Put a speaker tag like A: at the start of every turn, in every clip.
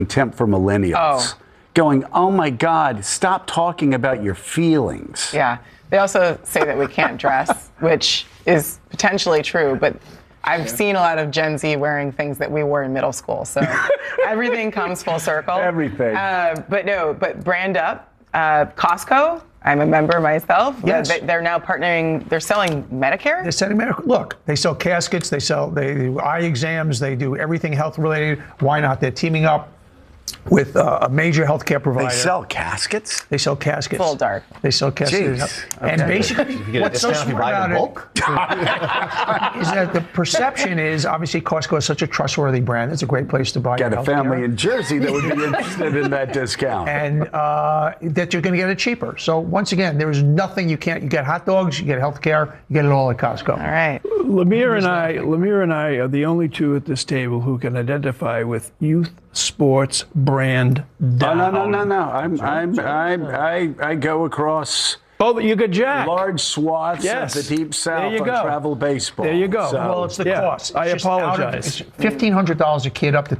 A: contempt for millennials. Going, oh my God, stop talking about your feelings.
B: Yeah. They also say that we can't dress, which is potentially true, but I've seen a lot of Gen Z wearing things that we wore in middle school. So everything comes full circle.
A: Everything.
B: But brand up. Costco, I'm a member myself.
C: Yes.
B: They're now partnering, they're selling Medicare?
C: They're selling Medicare. Look, they sell caskets, they do eye exams, they do everything health related. Why not? They're teaming up with a major healthcare provider.
A: They sell caskets?
C: They sell caskets.
B: Full dark.
C: They sell caskets.
A: Jeez.
C: And basically,
D: You get a
C: what's so
D: discount if you
C: smart
D: buy it in
C: about
D: bulk?
C: it is that the perception is, obviously, Costco is such a trustworthy brand. It's a great place to buy
A: Got
C: your
A: a
C: healthcare.
A: family in Jersey that would be interested in that discount.
C: And that you're going to get it cheaper. So once again, there is nothing you can't. You get hot dogs, you get healthcare, you get it all at Costco.
B: All right.
E: Lemire and I are the only two at this table who can identify with youth sports brand down.
A: No. I go across
E: Oh, you got Jack.
A: large swaths
E: Yes.
A: of the deep south
E: There you
A: on
E: go.
A: travel baseball.
E: There you go.
A: So,
C: Well, it's the
E: Yeah,
C: cost.
E: I
C: It's just out of-
E: apologize.
C: It's $1,500 a kid, up to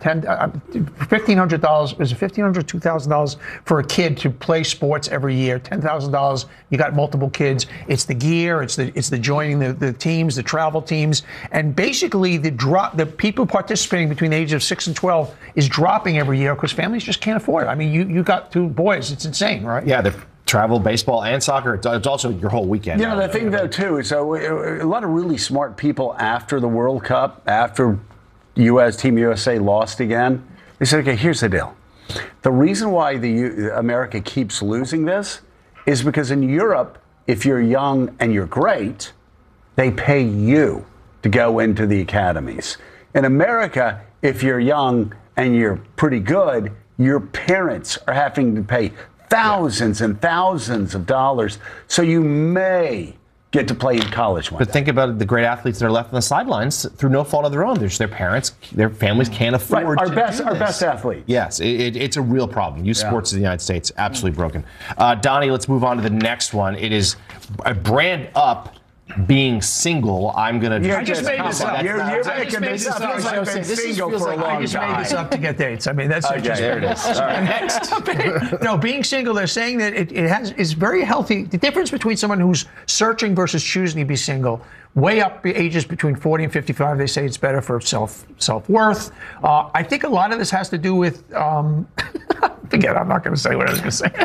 C: $1,500. Is it $1,500, $2,000 for a kid to play sports every year? $10,000. You got multiple kids. It's the gear. It's the joining the teams, the travel teams, and basically the people participating between the ages of 6 and 12 is dropping every year because families just can't afford it. I mean, you got two boys. It's insane, right?
D: Yeah, the travel, baseball, and soccer. It's also your whole weekend.
A: You know, the thing, though, too, is a lot of really smart people after the World Cup, after Team USA lost again, they said, okay, here's the deal. The reason why America keeps losing this is because in Europe, if you're young and you're great, they pay you to go into the academies. In America, if you're young and you're pretty good, your parents are having to pay thousands and thousands of dollars, so you may get to play in college one
D: But
A: day.
D: think about the great athletes that are left on the sidelines through no fault of their own. Their parents, their families can't afford
A: Right, our
D: to
A: best
D: do
A: our
D: this.
A: best athlete.
D: Yes, it's a real problem. Youth sports in the United States, absolutely broken. Donnie, let's move on to the next one. It is a brand up being single. I'm going to...
C: I just made this up.
A: You're making this up. Feels like I've been single for a long
C: I just made
A: time.
C: this up to get dates. I mean, that's just
D: There it is. All right, next.
C: No, being single, they're saying that it's very healthy. The difference between someone who's searching versus choosing to be single, way up ages between 40 and 55, they say it's better for self-worth. I think a lot of this has to do with, forget, I'm not going to say what I was going to say.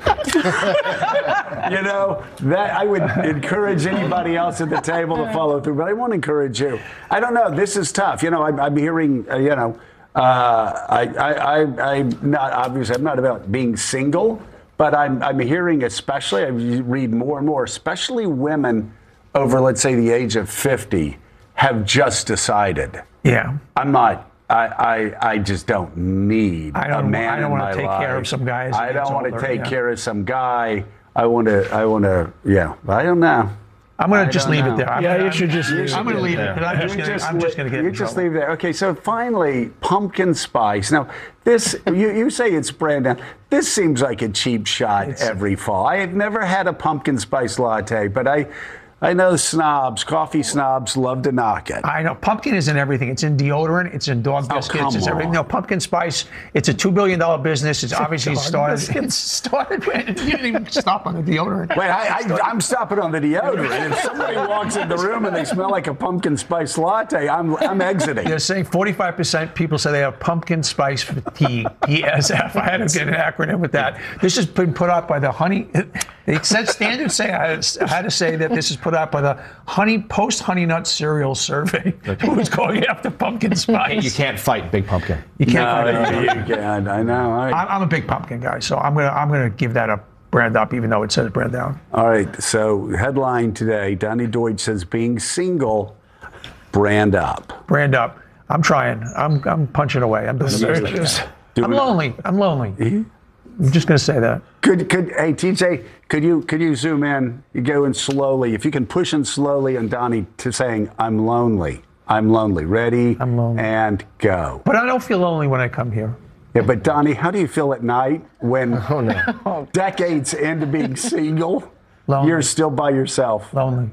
A: You know, that I would encourage anybody else at the table to follow through, but I won't encourage you. I don't know. This is tough. You know, I'm hearing, I'm not, obviously, I'm not about being single, but I'm hearing, especially, I read more and more, especially women over, let's say, the age of 50 have just decided.
C: Yeah.
A: I'm not. I just don't need a man
C: I don't
A: in
C: want
A: my
C: to take
A: life.
C: care of some guys.
A: I don't want to take care of some guy. I want to. Yeah. I don't know.
C: I'm going to just
A: don't
C: leave
A: know.
C: it there.
E: Yeah, you should just leave
C: I'm going to leave it. 'Cause I'm just going to get
A: You
C: in
A: just
C: trouble.
A: leave there. Okay. So finally, pumpkin spice. Now this you say it's brand down. This seems like a cheap shot every fall. I have never had a pumpkin spice latte, but I know snobs, coffee snobs, love to knock it.
C: I know. Pumpkin is in everything. It's in deodorant. It's in dog biscuits.
A: come
C: It's everything.
A: on.
C: No, pumpkin spice. It's a $2 billion business. It's obviously started. It started. You didn't even stop on the deodorant.
A: Wait, I'm stopping on the deodorant. If somebody walks in the room and they smell like a pumpkin spice latte, I'm exiting.
C: They're saying 45% people say they have pumpkin spice fatigue. PSF. I had to get an acronym with that. This has been put out by the Honey. It said standards say I had to say that this is put out by the Honey Nut Cereal Survey. Who's going after pumpkin spice?
D: You can't fight Big Pumpkin.
C: You can't
A: No,
C: find it.
A: you can't. I know. All right.
C: I'm a big pumpkin guy, so I'm gonna give that a brand up, even though it says brand down.
A: All right. So headline today: Donnie Deutsch says being single, brand up.
C: Brand up. I'm trying. I'm punching away. I'm lonely. I'm lonely. I'm just gonna say that.
A: Hey TJ, could you zoom in? You go in slowly. If you can push in slowly on Donnie to saying I'm lonely. I'm lonely. Ready?
C: I'm lonely.
A: And go.
C: But I don't feel lonely when I come here.
A: Yeah, but Donnie, how do you feel at night when decades into being single,
C: Lonely.
A: you're still by yourself?
C: Lonely.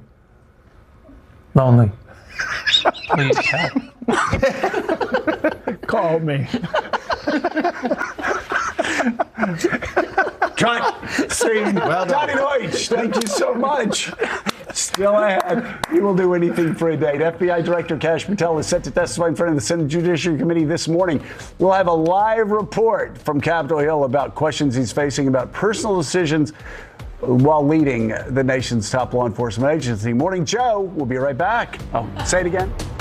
C: Lonely. Please help.
E: Call me.
A: Cut. Scene.
D: Well done.
A: Donnie Deutsch, thank you so much. Still ahead. He will do anything for a date. FBI Director Kash Patel is set to testify in front of the Senate Judiciary Committee this morning. We'll have a live report from Capitol Hill about questions he's facing about personal decisions while leading the nation's top law enforcement agency. Morning Joe. We'll be right back. Oh, say it again.